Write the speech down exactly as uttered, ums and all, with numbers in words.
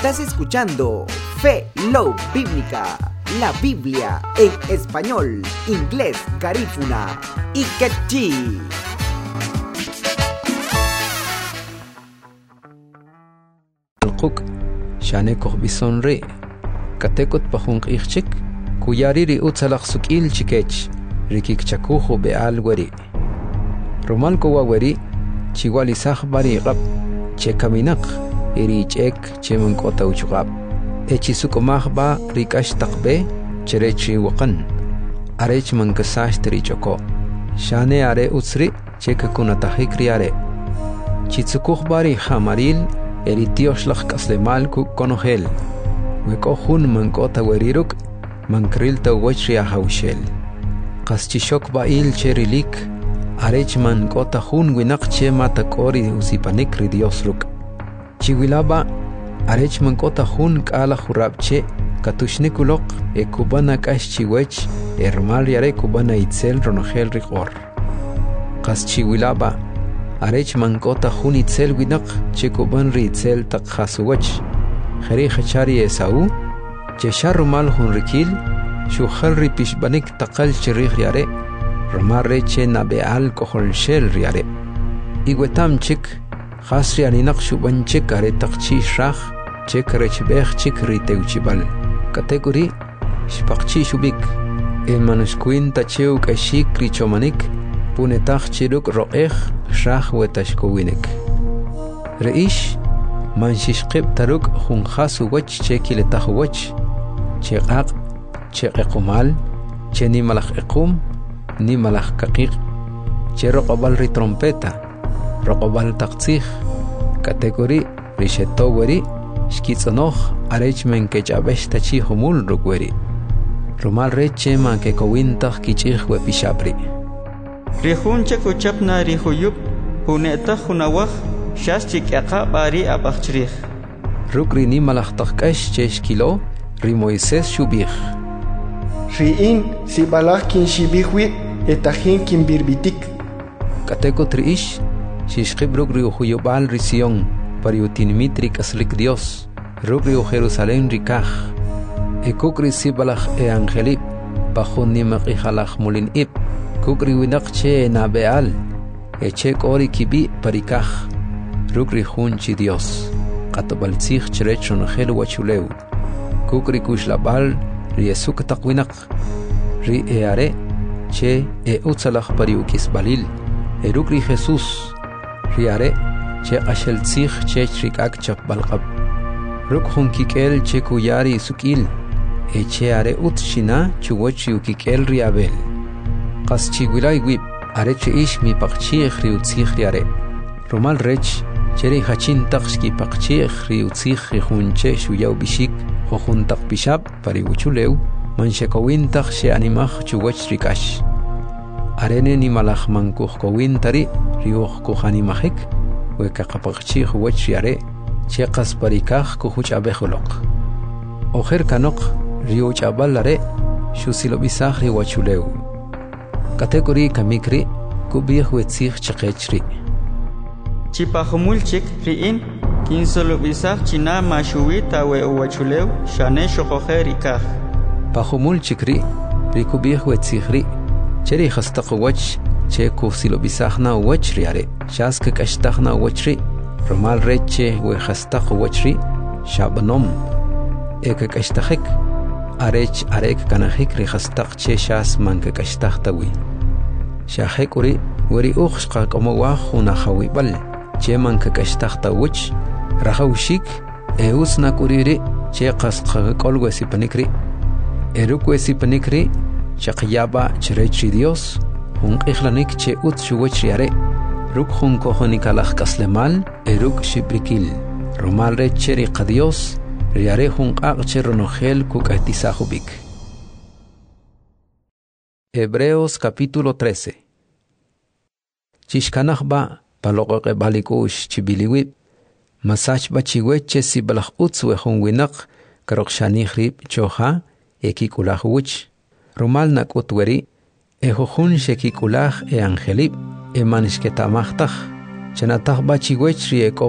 Estás escuchando Fe Love Bíblica, la Biblia en español, inglés, garífuna y quechí. Alquk shanekoj bisonri katekot pahunk ichchik kuyariri utsalaq sukil chikech rikik chakujo beal weri romalko waweri chiwalisaj bariqab chekaminaq irichek chemunkota uchqab echisukmaj ba rikash taqbe cherechi waqan arech mankasash trichoko shane are utsri chekakunatahik riare chitsukuj bari hamaril Eritios lach kaslemal ku konohel. Weko hun mankota weriruk mankrilta wechria haushel. Kaschishok bail cherilik arech mankota hun winak che matakori usipanik ridiosruk. Chiwilaba arech mankota hun kala hurabche katushnikulok e kubana kash chiwech ermal yare kubana itzel ronohel rikor. Kaschiwilaba arech mankota hun itzel winak chekuban ritzel takhasuwach khari khachari esau cheshar rumal hun rikil shukhal ripishbanik taqal chirih riare ramare che nabeal kohol shel riare igwetam chik khasri alinak shuban chik are taqchi shrakh chek rechbekh chik riteuchibal kategori shpaqchi shubik e manuskuin tacheu kashik richomanik punetach chiruk ro'ekh shrakh wetashkowinek reish manshishqib taruk khunhasu wach chekiletah wach cheqaq cheqequmal cheni malakh equm ni malakh kaqiq cheroqobal ri trompeta roqobal taqtsikh kategori rishetoweri shkitsonoh arech menkechabesh tachi humul rukweri rumal reche manke kowintah kichih wepishapri Rihuncha kuchapna rihuyup huneta hunawah shashchik yaqa bari abakchrih Rukri ni malachtaqkash cheshkilo ri Moisés shubih Riin si balahkin shibihwi etahin kin birbitik Kateko triish shishqib rukri uhuyubal ri Sion pariutinmitri kaslik Dios rukri u Jerusalén rikaj ekukri si balach e angelip bajun ni maqihalach mulin ib Kukri winak che nabeal eche kori kibi parikaj rukri hunchi Dios qatobaltzich cherechon hel wachuleu kukri kushlabal riesuk taqwinak ri eare che e utsalach pariukis balil e rukri Jesús riare che qasheltzich che chrikak chapbalqab ruk hunkikel che kuyari sukil eche are utshina chuwachi ukikel riabel Qaschi wilay wib arech ish mi paqchi khriutzikh riare romal rech cheri hachin taqshki paqchi khriutzikh khunche shuyaw bishik khun taq bishab pariuchuleu manshekowin taq she animach chuwach rikash arene ni malach mankukh kowin tari riuch kuhanimahik we kaqapaqchi khwach riare che qas parikaj kuhuch abeholoq ojer kanok riuch abalare shusilo bisakh riwachuleu Kategori kamikri kubih wetzich chaqechri Chipahumulchik riin kinsolo bisaj china mashuwi tawe uwachulew shane shoqoje rikaj Pahumulchikri rikubih wetzichri cheri khastaqwach che kusilo bisajna wach riare shask kashtaqna wachri romal reche we khastaqwachri shabnom ek kashtaqik arech arek kanahik ri khastaq che shas manka kashtaqtawi shahekuri weri ukhshqa komowa khuna khawibal che manka kashtaqtawch rahawshik eusna kuriri che qasqa kolwesi panikri erukwesi panikri chaqyaba chrechi Dios hun qixlanik che ut shuwach riare ruk hun kohonikalaj kaslemal eruk shibrikil romal recheri qadios riare hun qaqche ronohel kukahtisahubik Hebreos capítulo trece Chishkanahba paloqoqe balikush chibiliwib masach bachiweche sibalaj utzwe hun winak karokshanihrib choha ekikulahuch romal nakutweri ejohun shekikulaj e angelib e manishketamachtaj chanatah bachiwech rieko